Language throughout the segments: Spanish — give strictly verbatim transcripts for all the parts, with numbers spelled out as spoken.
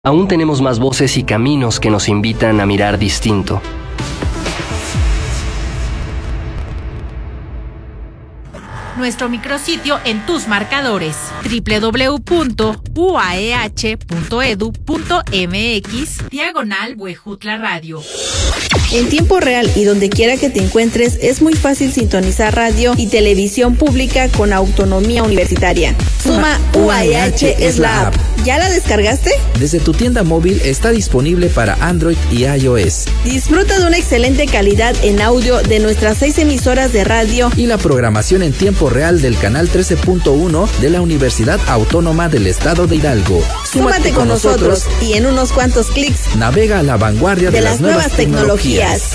Aún tenemos más voces y caminos que nos invitan a mirar distinto. Nuestro micrositio en tus marcadores, doble u doble u doble u punto u a e hache punto e d u punto m x diagonal Huejutla Radio. En tiempo real y donde quiera que te encuentres, es muy fácil sintonizar radio y televisión pública con autonomía universitaria. Suma U A E H es la app. ¿Ya la descargaste? Desde tu tienda móvil está disponible para Android y iOS. Disfruta de una excelente calidad en audio de nuestras seis emisoras de radio y la programación en tiempo real del canal trece punto uno de la Universidad Autónoma del Estado de Hidalgo. Súmate, Súmate con nosotros y en unos cuantos clics navega a la vanguardia de, de las, las nuevas, nuevas tecnologías. tecnologías.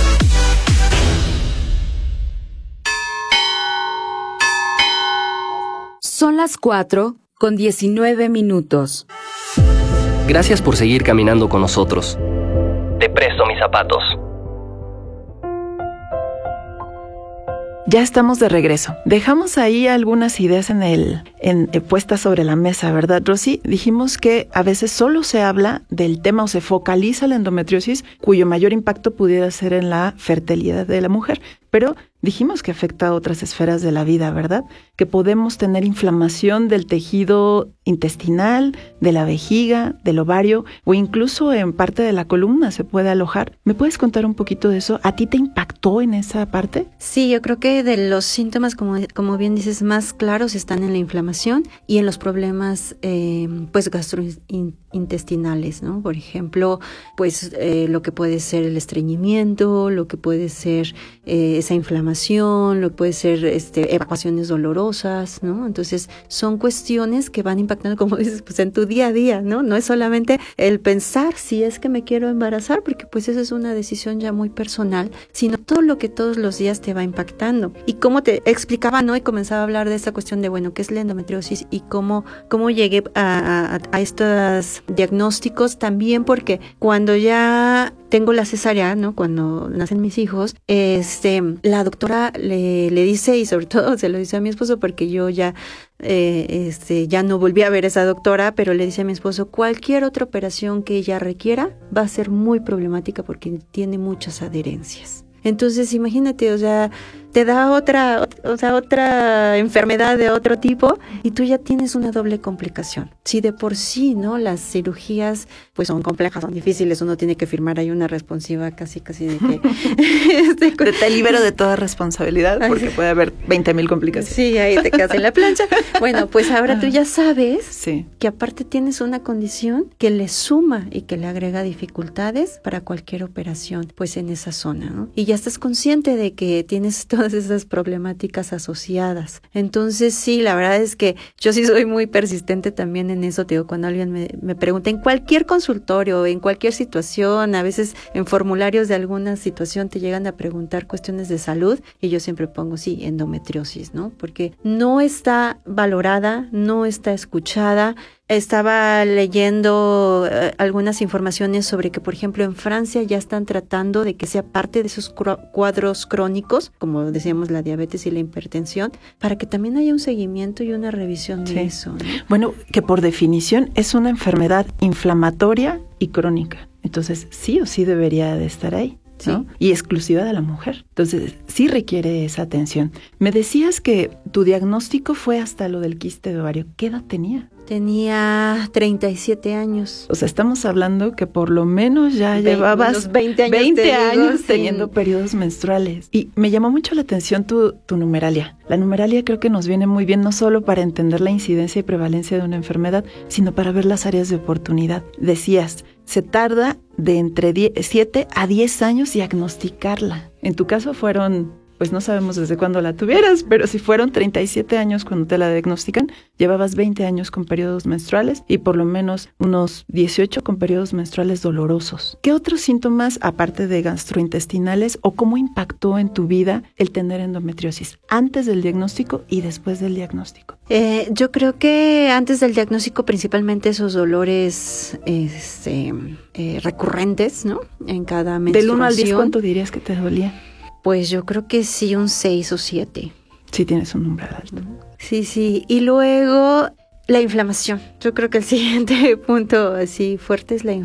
Son las cuatro con diecinueve minutos. Gracias por seguir caminando con nosotros. Te presto mis zapatos. Ya estamos de regreso. Dejamos ahí algunas ideas en el en, eh, puestas sobre la mesa, ¿verdad, Rosy? Dijimos que a veces solo se habla del tema o se focaliza la endometriosis, cuyo mayor impacto pudiera ser en la fertilidad de la mujer, pero dijimos que afecta a otras esferas de la vida, ¿verdad? Que podemos tener inflamación del tejido intestinal, de la vejiga, del ovario o incluso en parte de la columna se puede alojar. ¿Me puedes contar un poquito de eso? ¿A ti te impactó en esa parte? Sí, yo creo que de los síntomas, como, como bien dices, más claros están en la inflamación y en los problemas eh, pues gastrointestinales, ¿no? Por ejemplo, pues eh, lo que puede ser el estreñimiento, lo que puede ser eh, esa inflamación, lo que puede ser este, evacuaciones dolorosas, ¿no? Entonces son cuestiones que van impactando, como dices, pues en tu día a día, ¿no? No es solamente el pensar si es que me quiero embarazar, porque pues esa es una decisión ya muy personal, sino todo lo que todos los días te va impactando. Y como te explicaba, ¿no? Y comenzaba a hablar de esta cuestión de, bueno, ¿qué es la endometriosis? Y cómo, cómo llegué a, a, a estos diagnósticos también, porque cuando ya tengo la cesárea, ¿no? Cuando nacen mis hijos, este, la doctora le, le dice, y sobre todo se lo dice a mi esposo, porque yo ya, eh, este, ya no volví a ver a esa doctora, pero le dice a mi esposo, cualquier otra operación que ella requiera va a ser muy problemática porque tiene muchas adherencias. Entonces, imagínate, o sea, te da otra, o sea, otra enfermedad de otro tipo y tú ya tienes una doble complicación. Si de por sí, ¿no? Las cirugías, pues son complejas, son difíciles, uno tiene que firmar ahí una responsiva casi, casi de que... este, te libero de toda responsabilidad porque puede haber veinte mil complicaciones. Sí, ahí te quedas en la plancha. Bueno, pues ahora tú ya sabes sí. que aparte tienes una condición que le suma y que le agrega dificultades para cualquier operación, pues en esa zona, ¿no? Y ya estás consciente de que tienes todas esas problemáticas asociadas. Entonces, sí, la verdad es que yo sí soy muy persistente también en eso. Te digo, cuando alguien me, me pregunta en cualquier consultorio, en cualquier situación, a veces en formularios de alguna situación te llegan a preguntar cuestiones de salud y yo siempre pongo, sí, endometriosis, ¿no? Porque no está valorada, no está escuchada. Estaba leyendo eh, algunas informaciones sobre que, por ejemplo, en Francia ya están tratando de que sea parte de esos cru- cuadros crónicos, como decíamos, la diabetes y la hipertensión, para que también haya un seguimiento y una revisión de sí. eso, ¿no? Bueno, que por definición es una enfermedad inflamatoria y crónica. Entonces, sí o sí debería de estar ahí, ¿no? Sí. Y exclusiva de la mujer. Entonces, sí requiere esa atención. Me decías que tu diagnóstico fue hasta lo del quiste de ovario. ¿Qué edad tenía? Tenía treinta y siete años. O sea, estamos hablando que por lo menos ya Ve- llevabas veinte años, veinte te años digo, teniendo sí. periodos menstruales. Y me llamó mucho la atención tu, tu numeralia. La numeralia creo que nos viene muy bien no solo para entender la incidencia y prevalencia de una enfermedad, sino para ver las áreas de oportunidad. Decías, se tarda de entre siete a diez años diagnosticarla. En tu caso fueron... pues no sabemos desde cuándo la tuvieras, pero si fueron treinta y siete años cuando te la diagnostican, llevabas veinte años con periodos menstruales y por lo menos unos dieciocho con periodos menstruales dolorosos. ¿Qué otros síntomas, aparte de gastrointestinales, o cómo impactó en tu vida el tener endometriosis antes del diagnóstico y después del diagnóstico? Eh, yo creo que antes del diagnóstico principalmente esos dolores este, eh, recurrentes, ¿no? En cada menstruación. Del uno al diez, ¿cuánto dirías que te dolía? Pues yo creo que sí, un seis o siete. Sí, tienes un umbral alto. Sí, sí. Y luego La inflamación. Yo creo que el siguiente punto así fuerte es la inflamación.